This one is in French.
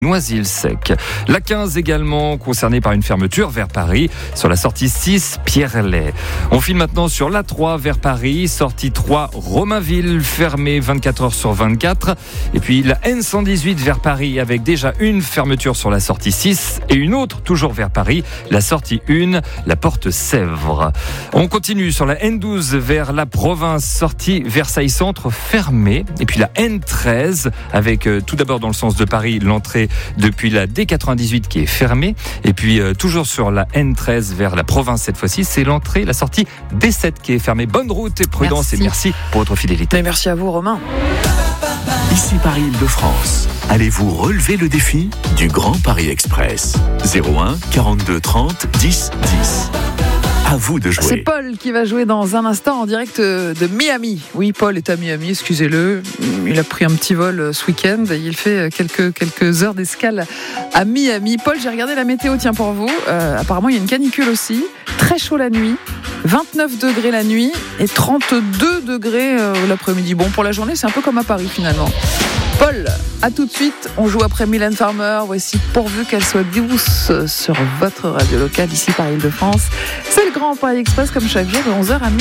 Noisy-le-Sec. La 15 également concernée par une fermeture vers Paris sur la sortie 6 Pierre-Laye. On file maintenant sur la 3 vers Paris, sortie 3 Romainville, fermée 24 heures sur 24. Et puis la N118 vers Paris avec déjà une fermeture sur la sortie 6 et une autre toujours vers Paris, la sortie 1, la porte Sèvres. On continue sur la N12 vers la province, sortie Versailles-Centre fermée. Et puis la N13 avec tout d'abord dans le sens de Paris, l'entrée depuis la D98 qui est fermée. Et puis toujours sur la N13 vers la province cette fois-ci, c'est l'entrée, la sortie D7 qui est fermée. Bonne route et prudence. Merci. Et merci pour votre fidélité. Et merci à vous, Romain. Ici Paris-Île-de-France. Allez-vous relever le défi du Grand Paris Express ? 01 42 30 10 10. À vous de jouer. C'est Paul qui va jouer dans un instant en direct de Miami. Oui, Paul est à Miami, excusez-le. Il a pris un petit vol ce week-end et il fait quelques heures d'escale à Miami. Paul, j'ai regardé la météo, tiens pour vous. Apparemment, il y a une canicule aussi. Très chaud la nuit. 29 degrés la nuit et 32 degrés l'après-midi. Bon, pour la journée, c'est un peu comme à Paris finalement. Paul, à tout de suite. On joue après Mylène Farmer. Voici Pourvu qu'elle soit douce sur votre radio locale ici par Île-de-France. C'est le Grand Paris Express comme chaque jour de 11h à midi.